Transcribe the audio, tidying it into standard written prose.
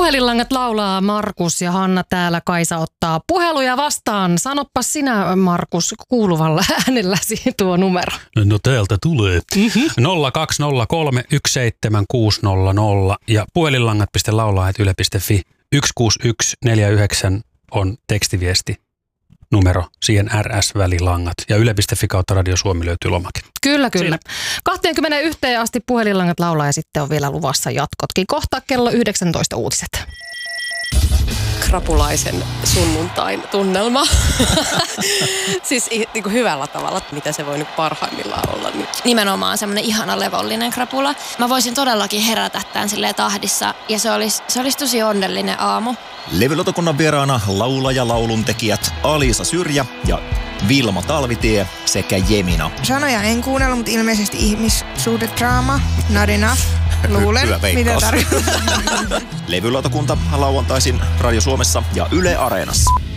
Puhelinlangat laulaa, Markus ja Hanna täällä. Kaisa ottaa puheluja vastaan. Sanoppa sinä, Markus, kuuluvalla äänelläsi tuo numero. No täältä tulee. 0203 17600 ja puhelinlangat.laulaa@yle.fi 16149 on tekstiviesti numero, siihen RS-välilangat. Ja yle.fi kautta Radio Suomi löytyy lomake. Kyllä. 21 asti puhelinlangat laulaa ja sitten on vielä luvassa jatkotkin. Kohta kello 19 uutiset. Krapulaisen sunnuntain tunnelma. Siis niin kuin hyvällä tavalla, mitä se voi nyt parhaimmillaan olla. Nimenomaan semmoinen ihana levollinen krapula. Mä voisin todellakin herätä tämän silleen tahdissa ja se olisi tosi onnellinen aamu. Levylautakunnan vieraana laulaja lauluntekijät Alisa Syrjä ja Vilma Talvitie sekä Jemina. Sanoja en kuunnella, mutta ilmeisesti ihmissuhdedraama. Not enough. Luulen, mitä tarkoittaa. Levylautakunta lauantaisin Radio Suomessa ja Yle Areenassa.